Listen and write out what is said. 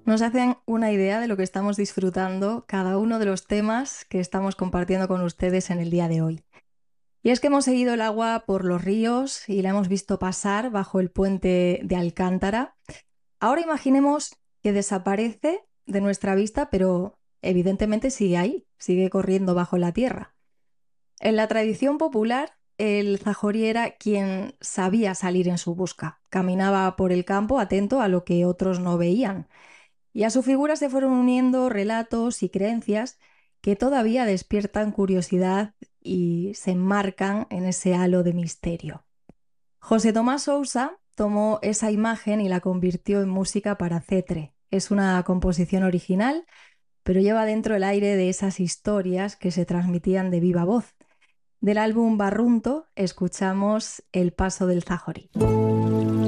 Nos hacen una idea de lo que estamos disfrutando cada uno de los temas que estamos compartiendo con ustedes en el día de hoy. Y es que hemos seguido el agua por los ríos y la hemos visto pasar bajo el puente de Alcántara. Ahora imaginemos que desaparece de nuestra vista, pero evidentemente sigue ahí, sigue corriendo bajo la tierra. En la tradición popular, el zahorí era quien sabía salir en su busca. Caminaba por el campo atento a lo que otros no veían. Y a su figura se fueron uniendo relatos y creencias que todavía despiertan curiosidad y se enmarcan en ese halo de misterio. José Tomás Sousa tomó esa imagen y la convirtió en música para cetre. Es una composición original, pero lleva dentro el aire de esas historias que se transmitían de viva voz. Del álbum Barrunto escuchamos El paso del Zahorí.